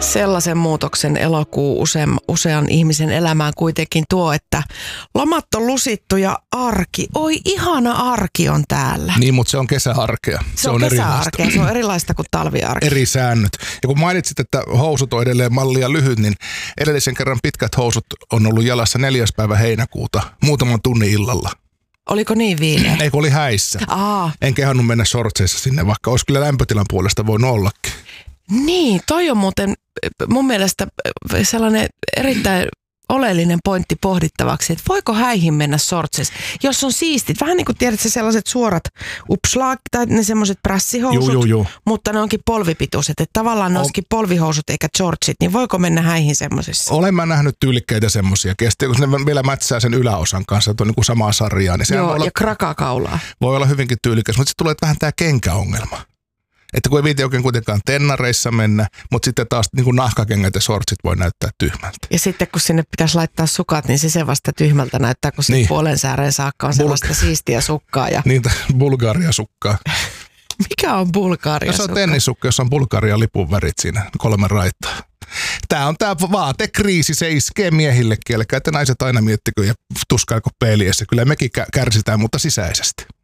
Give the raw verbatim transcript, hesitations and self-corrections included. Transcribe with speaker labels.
Speaker 1: Sellaisen muutoksen elokuu usean, usean ihmisen elämään kuitenkin tuo, että lomat on lusittu ja arki. Oi, ihana arki on täällä.
Speaker 2: Niin, mutta se on kesäarkea.
Speaker 1: Se, se on, on kesäarkea, se on erilaista kuin talviarkea.
Speaker 2: Eri säännöt. Ja kun mainitsit, että housut on edelleen mallia lyhyt, niin edellisen kerran pitkät housut on ollut jalassa neljäs päivä heinäkuuta muutaman tunnin illalla.
Speaker 1: Oliko niin viileä?
Speaker 2: Eikö oli häissä.
Speaker 1: Aa.
Speaker 2: En kehannut mennä shortseissa sinne, vaikka olisi kyllä lämpötilan puolesta voinut ollakin.
Speaker 1: Niin, toi on muuten mun mielestä sellainen erittäin oleellinen pointti pohdittavaksi, että voiko häihin mennä shortseissa, jos on siistit. Vähän niin kuin tiedät, sellaiset suorat upslaak tai ne semmoiset prässihousut,
Speaker 2: juu, juu, juu.
Speaker 1: mutta ne onkin polvipituiset. Että tavallaan ne
Speaker 2: o-
Speaker 1: olisikin polvihousut eikä shortsit, niin voiko mennä häihin semmoisissa?
Speaker 2: Olen mä nähnyt tyylikkäitä semmoisia. Kesti, kun ne vielä mätsää sen yläosan kanssa, että on niin kuin samaa sarjaa. Niin
Speaker 1: Joo,
Speaker 2: voi olla,
Speaker 1: ja krakakaulaa.
Speaker 2: Voi olla hyvinkin tyylikäs, mutta sitten tulee vähän tämä kenkäongelma. Että kun ei viiti oikein kuitenkaan tennareissa mennä, mutta sitten taas niin kuin nahkakengät ja shortsit voi näyttää tyhmältä.
Speaker 1: Ja sitten kun sinne pitäisi laittaa sukat, niin se se vasta tyhmältä näyttää, kun niin. puolen sääreen saakka on sellaista Bulga- siistiä sukkaa. Ja...
Speaker 2: Niitä Bulgaria-sukkaa.
Speaker 1: Mikä on Bulgaria-sukka?
Speaker 2: No, se on tennissukka, jossa on Bulgarian lipun värit siinä, kolme raittaa. Tämä on tämä vaatekriisi, se iskee miehillekin, eli että naiset aina miettikö ja tuskailko peiliessä. Kyllä mekin kärsitään, mutta sisäisesti.